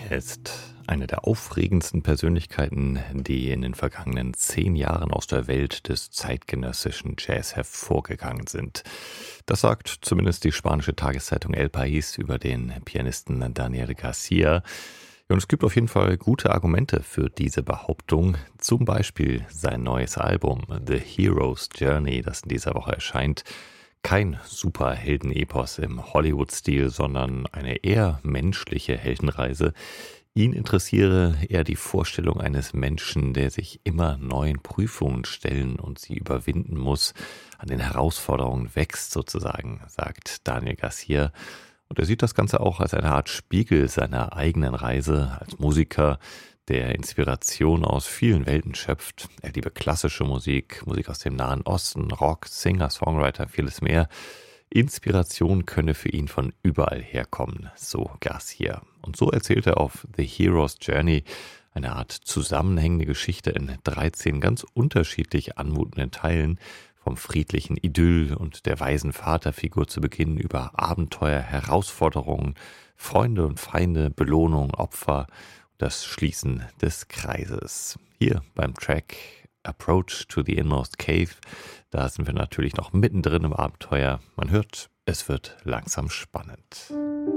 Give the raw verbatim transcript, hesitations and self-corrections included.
Er ist eine der aufregendsten Persönlichkeiten, die in den vergangenen zehn Jahren aus der Welt des zeitgenössischen Jazz hervorgegangen sind. Das sagt zumindest die spanische Tageszeitung El País über den Pianisten Daniel Garcia. Und es gibt auf jeden Fall gute Argumente für diese Behauptung. Zum Beispiel sein neues Album The Hero's Journey, das in dieser Woche erscheint. Kein Superheldenepos im Hollywood-Stil, sondern eine eher menschliche Heldenreise. Ihn interessiere eher die Vorstellung eines Menschen, der sich immer neuen Prüfungen stellen und sie überwinden muss, an den Herausforderungen wächst sozusagen, sagt Daniel Garcia. Und er sieht das Ganze auch als eine Art Spiegel seiner eigenen Reise als Musiker, der Inspiration aus vielen Welten schöpft. Er liebe klassische Musik, Musik aus dem Nahen Osten, Rock, Singer, Songwriter, vieles mehr. Inspiration könne für ihn von überall herkommen, so Garcia. Und so erzählt er auf The Hero's Journey eine Art zusammenhängende Geschichte in dreizehn ganz unterschiedlich anmutenden Teilen, vom friedlichen Idyll und der weisen Vaterfigur zu Beginn über Abenteuer, Herausforderungen, Freunde und Feinde, Belohnung, Opfer, das Schließen des Kreises. Hier beim Track Approach to the Inmost Cave, da sind wir natürlich noch mittendrin im Abenteuer. Man hört, es wird langsam spannend.